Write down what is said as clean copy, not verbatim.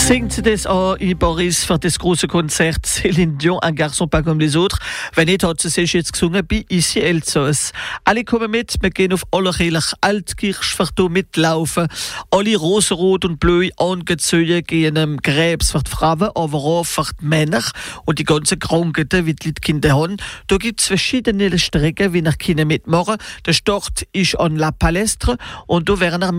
Singt sie das an in Paris für das große Konzert Céline Dion, un garçon pas comme les autres. Wenn nicht, hat sie sich jetzt gesungen bei Ici Elsass. Alle kommen mit, wir gehen auf Allerkirch Altkirchviertel mitlaufen. Alle rosenrot und bleu angezogen gehen am Gräbs für die Frauen, aber auch für die Männer und die ganzen Krankheiten, wie die Kinder haben. Da gibt es verschiedene Strecken, wie nach Kinder mitmachen. Der Start ist an La Palestre und da werden